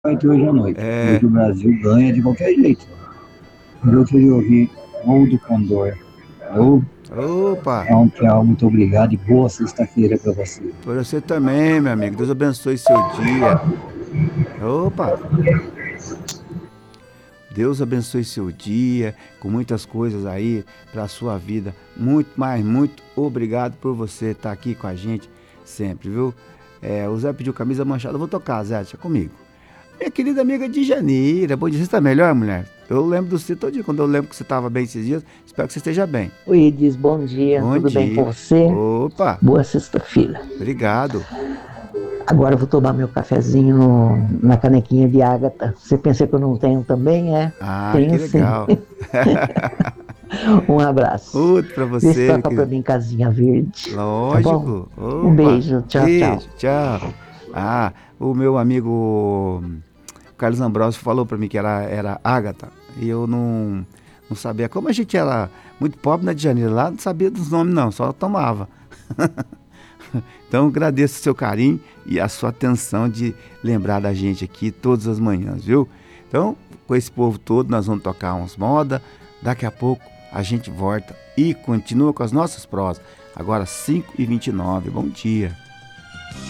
vai ter hoje à noite. É. Hoje o Brasil ganha de qualquer jeito. Eu queria ouvir Gol do Condor. Eu, Opa! tchau, muito obrigado e boa sexta-feira para você. Por você também, meu amigo. Deus abençoe seu dia. Opa! Deus abençoe seu dia, com muitas coisas aí para a sua vida. Muito, mas muito obrigado por você estar aqui com a gente sempre, viu? O Zé pediu camisa manchada, eu vou tocar, Zé, deixa comigo. Minha querida amiga de Janeira, bom dia, você está melhor, mulher? Eu lembro do você todo dia, quando eu lembro que você estava bem esses dias, espero que você esteja bem. Oi, Edis, bom dia, Bom tudo bem com dia. você? Opa, Boa sexta-feira. obrigado. Agora eu vou tomar meu cafezinho na canequinha de ágata. Você pensa que eu não tenho também? É? Ah, que Tenho sim. legal. Um abraço. Outro para Vê se você, meu toca pra querido. mim casinha verde. Tá bom? Lógico. Um Opa, beijo, tchau, tchau. beijo, tchau. Ah, o meu amigo Carlos Ambrosio falou para mim que era Ágata. E eu não sabia. Como a gente era muito pobre na de Janeiro lá, não sabia dos nomes não, só tomava. Então agradeço o seu carinho e a sua atenção de lembrar da gente aqui todas as manhãs, viu? Então, com esse povo todo, nós vamos tocar umas modas. Daqui a pouco a gente volta e continua com as nossas prosas. Agora 5h29. Bom dia.